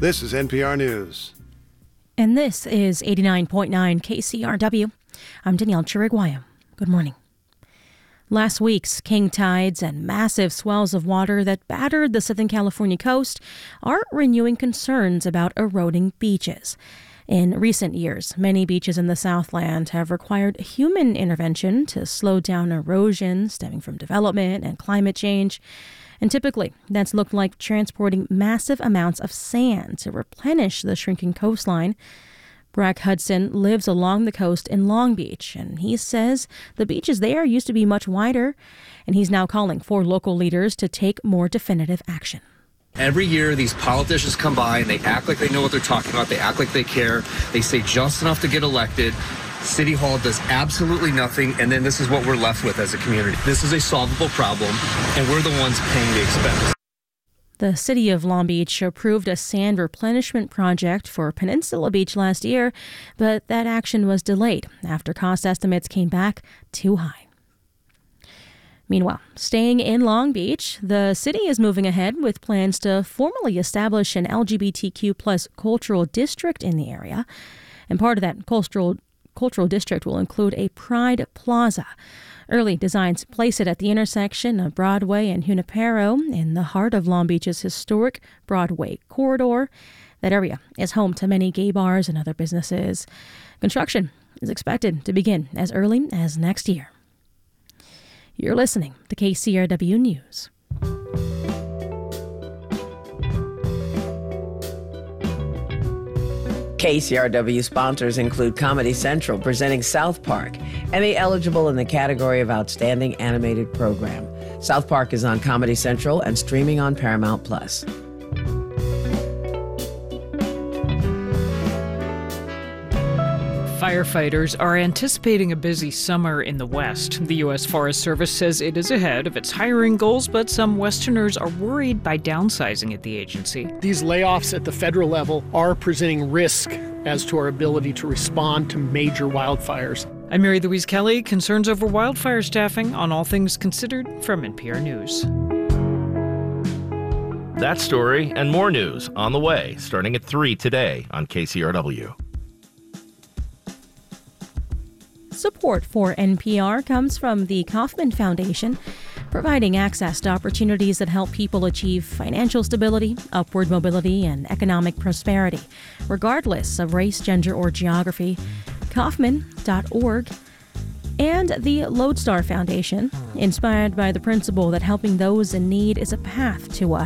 This is NPR News. And this is 89.9 KCRW. I'm Danielle Chiriguaya. Good morning. Last week's king tides and massive swells of water that battered the Southern California coast are renewing concerns about eroding beaches. In recent years, many beaches in the Southland have required human intervention to slow down erosion stemming from development and climate change. And typically, that's looked like transporting massive amounts of sand to replenish the shrinking coastline. Brack Hudson lives along the coast in Long Beach, and he says the beaches there used to be much wider, and he's now calling for local leaders to take more definitive action. Every year, these politicians come by and they act like they know what they're talking about. They act like they care. They say just enough to get elected. City Hall does absolutely nothing, and then this is what we're left with as a community. This is a solvable problem, and we're the ones paying the expense. The city of Long Beach approved a sand replenishment project for Peninsula Beach last year, but that action was delayed after cost estimates came back too high. Meanwhile, staying in Long Beach, the city is moving ahead with plans to formally establish an LGBTQ plus cultural district in the area. And part of that cultural district will include a Pride Plaza. Early designs place it at the intersection of Broadway and Junipero in the heart of Long Beach's historic Broadway corridor. That area is home to many gay bars and other businesses. Construction is expected to begin as early as next year. You're listening to KCRW News. KCRW sponsors include Comedy Central presenting South Park, Emmy eligible in the category of Outstanding Animated Program. South Park is on Comedy Central and streaming on Paramount+. Firefighters are anticipating a busy summer in the West. The U.S. Forest Service says it is ahead of its hiring goals, but some Westerners are worried by downsizing at the agency. These layoffs at the federal level are presenting risk as to our ability to respond to major wildfires. I'm Mary Louise Kelly. Concerns over wildfire staffing on All Things Considered from NPR News. That story and more news on the way, starting at 3 today on KCRW. Support for NPR comes from the Kauffman Foundation, providing access to opportunities that help people achieve financial stability, upward mobility, and economic prosperity, regardless of race, gender, or geography. Kauffman.org. And the Lodestar Foundation, inspired by the principle that helping those in need is a path to a